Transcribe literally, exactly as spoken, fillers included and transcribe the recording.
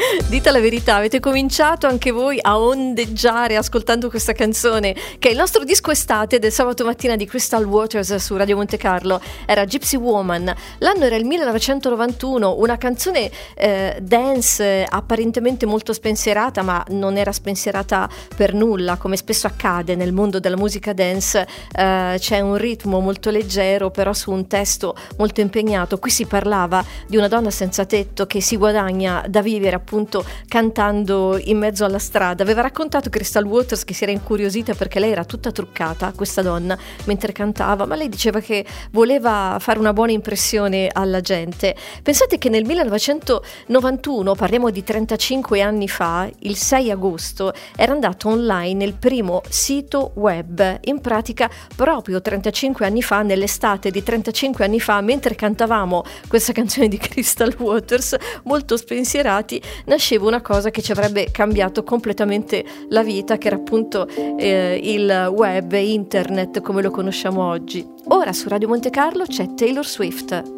Dite la verità, avete cominciato anche voi a ondeggiare ascoltando questa canzone, che è il nostro disco estate del sabato mattina di Crystal Waters su Radio Monte Carlo. Era Gypsy Woman, l'anno era il millenovecentonovantuno, una canzone eh, dance apparentemente molto spensierata, ma non era spensierata per nulla, come spesso accade nel mondo della musica dance. Eh, c'è un ritmo molto leggero, però su un testo molto impegnato. Qui si parlava di una donna senza tetto che si guadagna da vivere appunto cantando in mezzo alla strada. Aveva raccontato Crystal Waters che si era incuriosita perché lei era tutta truccata, questa donna, mentre cantava, ma lei diceva che voleva fare una buona impressione alla gente. Pensate che nel millenovecentonovantuno, parliamo di trentacinque anni fa, il sei agosto era andato online il primo sito web. In pratica proprio trentacinque anni fa, nell'estate di trentacinque anni fa, mentre cantavamo questa canzone di Crystal Waters molto spensierati, nasceva una cosa che ci avrebbe cambiato completamente la vita, che era appunto eh, il web e internet come lo conosciamo oggi. Ora su Radio Monte Carlo c'è Taylor Swift.